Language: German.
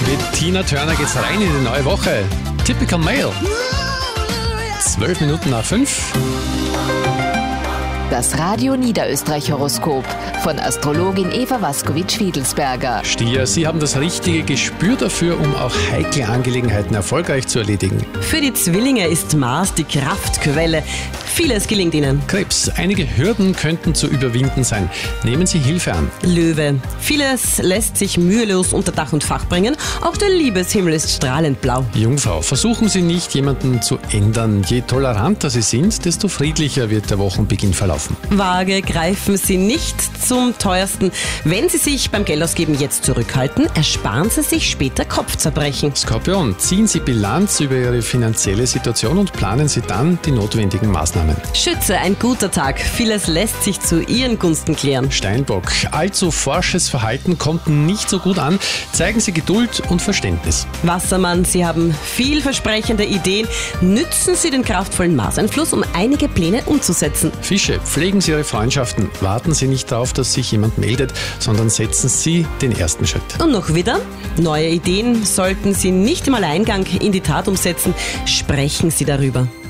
Mit Tina Turner geht's rein in die neue Woche. Typical Male. 12 Minuten nach 5. Das Radio Niederösterreich-Horoskop von Astrologin Eva Waskowitsch-Wiedelsberger. Stier, Sie haben das richtige Gespür dafür, um auch heikle Angelegenheiten erfolgreich zu erledigen. Für die Zwillinge ist Mars die Kraftquelle. Vieles gelingt Ihnen. Krebs, einige Hürden könnten zu überwinden sein. Nehmen Sie Hilfe an. Löwe. Vieles lässt sich mühelos unter Dach und Fach bringen. Auch der Liebeshimmel ist strahlend blau. Jungfrau, versuchen Sie nicht, jemanden zu ändern. Je toleranter Sie sind, desto friedlicher wird der Wochenbeginn verlaufen. Waage, greifen Sie nicht zum teuersten. Wenn Sie sich beim Geldausgeben jetzt zurückhalten, ersparen Sie sich später Kopfzerbrechen. Skorpion, ziehen Sie Bilanz über Ihre finanzielle Situation und planen Sie dann die notwendigen Maßnahmen. Schütze, ein guter Tag. Vieles lässt sich zu Ihren Gunsten klären. Steinbock, allzu forsches Verhalten kommt nicht so gut an. Zeigen Sie Geduld und Verständnis. Wassermann, Sie haben vielversprechende Ideen. Nützen Sie den kraftvollen Marseinfluss, um einige Pläne umzusetzen. Fische, pflegen Sie Ihre Freundschaften. Warten Sie nicht darauf, dass sich jemand meldet, sondern setzen Sie den ersten Schritt. Und noch wieder, neue Ideen sollten Sie nicht im Alleingang in die Tat umsetzen. Sprechen Sie darüber.